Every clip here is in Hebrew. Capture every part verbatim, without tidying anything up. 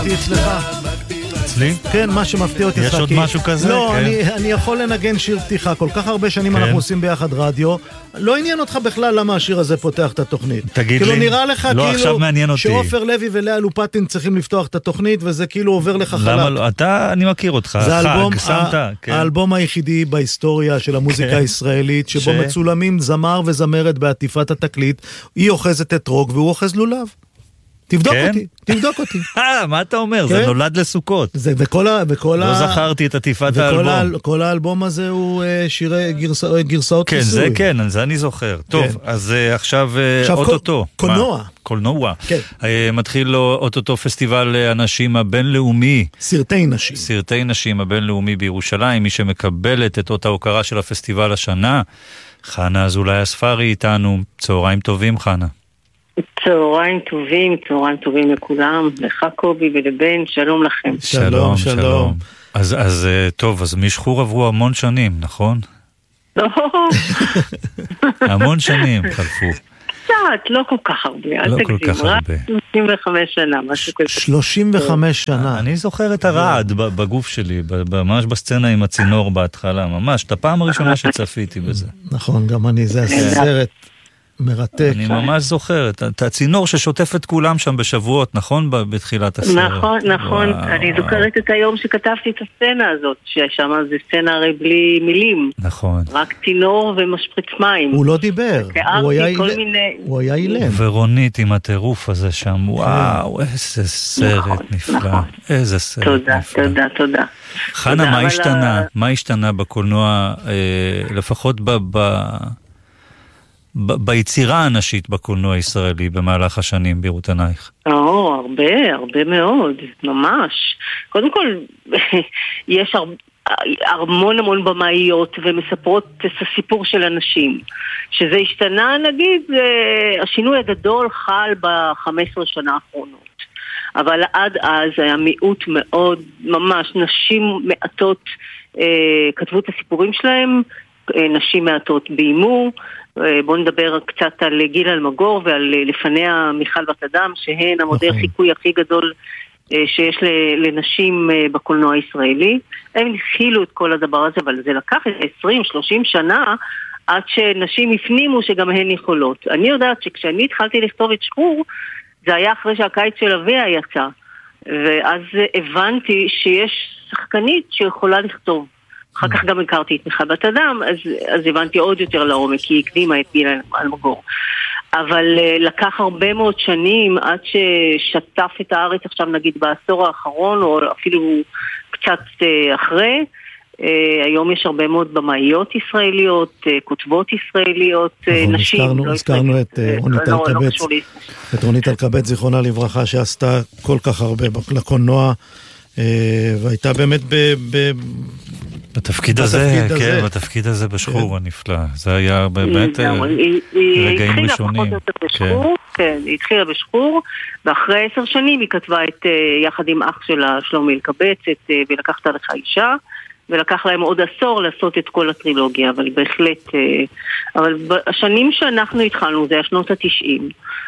אותי אצלך. אצלי? כן, מה שמפתיע אותי אצלך. יש עוד משהו כזה? לא, כן. אני, אני יכול לנגן שיר פתיחה. כל כך הרבה שנים כן. אנחנו עושים ביחד רדיו. לא עניין אותך בכלל למה השיר הזה פותח את התוכנית. תגיד כאילו לי. נראה לך לא, עכשיו כאילו מעניין אותי. שעופר לוי ולאה לופטין צריכים לפתוח את התוכנית, וזה כאילו עובר לך חלק. למה לא? אתה, אני מכיר אותך. זה האלבום, שמת, ה- כן. האלבום היחידי בהיסטוריה של המוזיקה הישראלית, שבו ש- מצולמים זמר וזמרת בעטיפת התקליט, היא אוחזת את רוק והוא אוחז לולב. תבדוק כן? אותי, תבדוק אותי. אה, מה אתה אומר? זה כן? נולד לסוכות. זה, וכל ה... וכל לא ה... זכרתי את עטיפת וכל האלבום. ה... כל האלבום הזה הוא אה, שירי גרסא... גרסאות כן, כיסוי. זה כן, זה אני זוכר. טוב, כן. אז uh, עכשיו, uh, עכשיו אוטוטו. קול- קולנוע. מה? קולנוע. כן. Uh, מתחיל לו אוטוטו פסטיבל הנשים הבינלאומי. סרטי נשים. סרטי נשים הבינלאומי בירושלים, מי שמקבלת את אות ההוקרה של הפסטיבל השנה. חנה אזולאי הספרי איתנו. צהריים טובים, חנה. צהריים טובים, צהריים טובים לכולם, לך קובי ולבן, שלום לכם. שלום, שלום. אז, אז uh, טוב, אז משחור עברו המון שנים, נכון? לא, המון שנים חלפו. קצת, לא כל כך הרבה, אל לא תגזים, כל כך רק הרבה. שלושים וחמש שנה, משהו כזה. שלושים וחמש שנה. אני זוכר את הרעד ב- בגוף שלי, ב- ממש בסצנה עם הצינור בהתחלה, ממש, את הפעם הראשונה שצפיתי בזה. נכון, גם אני, זה סרט מרתק. אני ממש זוכר את- את הצינור ששוטף את כולם שם בשבועות, נכון? ב- בתחילת הסרט. נכון, נכון, וואו. אני זוכרת את היום שכתבתי את הסצנה הזאת, ששם זה סצנה הרי בלי מילים, נכון. רק צינור ומשפריץ מים. הוא לא דיבר. הוא היה תיארתי כל אילם. מיני... הוא היה אילם. ורונית עם הטירוף הזה שם, וואו, איזה סרט נכון, נפלא. נכון. איזה סרט תודה, נפלא. תודה, תודה. חנה, תודה, מה אבל השתנה? ה- מה השתנה בקולנוע, אה, לפחות ב... ב... ב- ביצירה הנשית בקולנוע הישראלי במהלך השנים בראות עינייך? או, הרבה, הרבה מאוד, ממש. קודם כל, יש הר... המון המון במאיות ומספרות את הסיפור של אנשים. שזה השתנה, נגיד, השינוי הגדול חל ב-חמש עשרה שנה האחרונות. אבל עד אז היה מיעוט מאוד, ממש, נשים מעטות אה, כתבו את הסיפורים שלהם, אה, נשים מעטות ביימו. בואו נדבר קצת על גיל אלמגור ועל לפניה מיכל בת אדם, שהן המודל נכון. חיקוי הכי גדול שיש לנשים בקולנוע הישראלי. הם התחילו את כל הדבר הזה, אבל זה לקח עשרים שלושים שנה עד שנשים הפנימו שגם הן יכולות. אני יודעת שכשאני התחלתי לכתוב את שחור, זה היה אחרי שהקיץ של אביה יצא, ואז הבנתי שיש שחקנית שיכולה לכתוב. אחר כך גם הכרתי את מיכל בת אדם, אז, אז הבנתי עוד יותר לעומק, כי היא הקדימה את גיל אלמגור. אבל uh, לקח הרבה מאוד שנים עד ששטף את הארץ עכשיו נגיד בעשור האחרון, או אפילו קצת uh, אחרי. Uh, היום יש הרבה מאוד במאיות ישראליות, uh, כותבות ישראליות, uh, נכון, נשים. הזכרנו, לא הזכרנו ישראליות. את אה, רונית לא, לא אלקבץ, קשור לי. את רונית אלקבץ, זיכרונה לברכה, שעשתה כל כך הרבה לקולנוע, אה, והייתה באמת ב... ב... בתפקיד הזה, בתפקיד כן, הזה. בתפקיד הזה בשחור הנפלא. זה היה באמת אה, לגמרי. היא- היא רגעים התחילה ראשונים. פחות או יותר בשחור, כן, היא התחילה בשחור, ואחרי עשר שנים היא כתבה את, אה, יחד עם אח שלה, שלומי אלקבץ, את אה, ולקחת לך אישה, ולקח להם עוד עשור לעשות את כל הטרילוגיה, אבל בהחלט, אה, אבל בשנים שאנחנו התחלנו, זה היה שנות התשעים,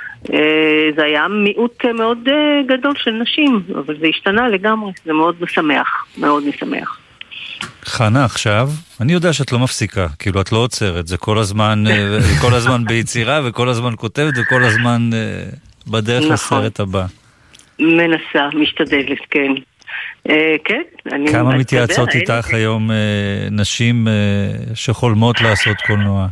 אה, זה היה מיעוט אה, מאוד אה, גדול של נשים, אבל זה השתנה לגמרי, זה מאוד משמח, מאוד משמח. חנה עכשיו, אני יודע שאת לא מפסיקה, כאילו את לא עוצרת, זה כל הזמן, אה, כל הזמן ביצירה וכל הזמן כותבת וכל הזמן אה, בדרך נכון. לסרט הבא. מנסה, משתדלת, כן. אה, כן, אני... כמה אתה מתייעצות יודע, איתך אין- היום אה, נשים אה, שחולמות לעשות קולנוע?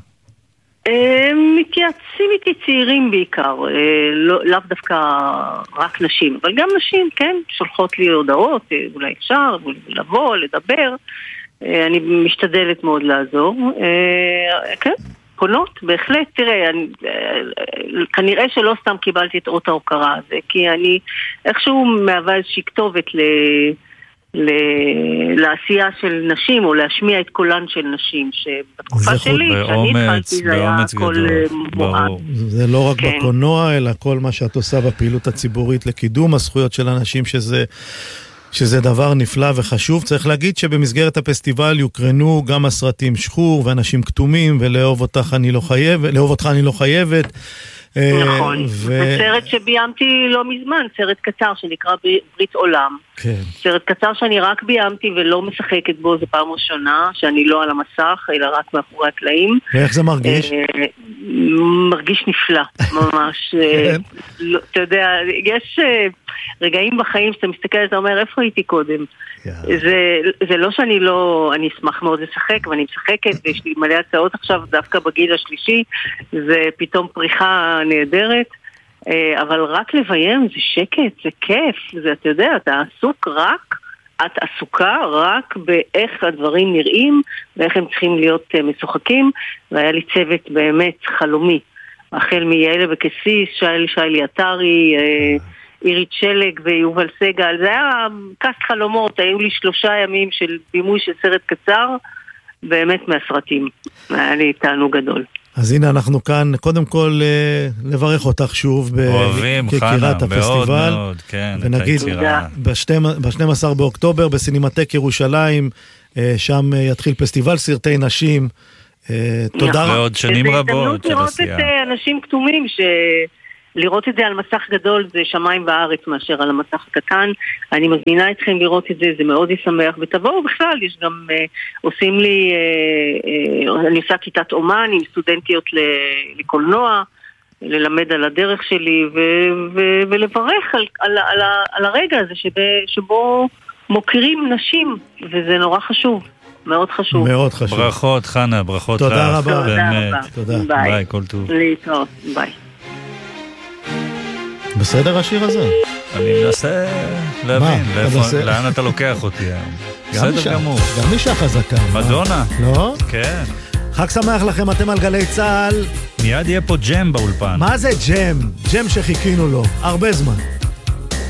אה, מתייעצים איתי צעירים בעיקר, אה, לא, לאו דווקא רק נשים, אבל גם נשים, כן, שולחות לי הודעות, אה, אולי אפשר לבוא, לדבר, אה, אני משתדלת מאוד לעזור, אה, כן, פונות, בהחלט, תראה, אני, אה, כנראה שלא סתם קיבלתי את אות ההוקרה הזה, כי אני איכשהו מהווה איזושהי כתובת ל... ל- לעשייה של נשים, או להשמיע את קולן של נשים, שבתקופה זה שלי, כשאני באומץ, התחלתי, זה היה באומץ הכל גדול, אה, מועט. ברור. זה לא רק כן. בקולנוע, אלא כל מה שאת עושה בפעילות הציבורית לקידום הזכויות של אנשים, שזה, שזה דבר נפלא וחשוב. צריך להגיד שבמסגרת הפסטיבל יוקרנו גם הסרטים שחור ואנשים כתומים, ולאהוב אותך אני לא חייבת, לאהוב אותך אני לא חייבת, נכון, זה סרט שביימתי לא מזמן, סרט קצר שנקרא ברית עולם. כן. סרט קצר שאני רק ביימתי ולא משחקת בו, זה פעם ראשונה, שאני לא על המסך, אלא רק מאחורי הקלעים. ואיך זה מרגיש? מרגיש נפלא, ממש. אתה יודע, יש רגעים בחיים שאתה מסתכל, אתה אומר, איפה הייתי קודם? זה לא שאני לא, אני אשמח מאוד לשחק, ואני משחקת, ויש לי מלא הצעות עכשיו, דווקא בגיל השלישי, זה פתאום פריחה נהדרת, אבל רק לביים זה שקט, זה כיף, זה, אתה יודע, אתה עסוק רק, את עסוקה רק באיך הדברים נראים, ואיך הם צריכים להיות משוחקים, והיה לי צוות באמת חלומי, החל מיעלה וקסיס, שייל שיילי עטרי, אירית שלג ויובל סגל, זה היה קאסט חלומות, היו לי שלושה ימים של בימוי של סרט קצר, באמת מהסרטים, היה לי תענוג גדול. אז הנה אנחנו כאן, קודם כל לברך אותך שוב, אוהבים, חנה, מאוד מאוד, כן, ונגיד, ב-שנים עשר באוקטובר בסינמטק ירושלים, שם יתחיל פסטיבל סרטי נשים, תודה. ועוד שנים רבות של עשייה. לראות את אנשים כתומים ש... לראות את זה על מסך גדול זה שמיים וארץ מאשר על המסך הקטן. אני מזמינה אתכם לראות את זה, זה מאוד ישמח. ותבואו בכלל, יש גם, אה, עושים לי, אה, אה, אני עושה כיתת אומן עם סטודנטיות לקולנוע, ללמד על הדרך שלי, ו- ו- ולברך על, על, על, על הרגע הזה שבה, שבו מוכרים נשים, וזה נורא חשוב. מאוד חשוב. מאוד חשוב. ברכות, חנה, ברכות. תודה לך. רבה. באמת. תודה. ביי. ביי, כל טוב. להתראות. ביי. בסדר השיר הזה? אני מנסה להבין, לאן אתה לוקח אותי היום. בסדר גמור. גם אישה חזקה. מדונה. לא? כן. חג שמח לכם, אתם על גלי צהל. מיד יהיה פה ג'ם באולפן. מה זה ג'ם? ג'ם שחיכינו לו. הרבה זמן.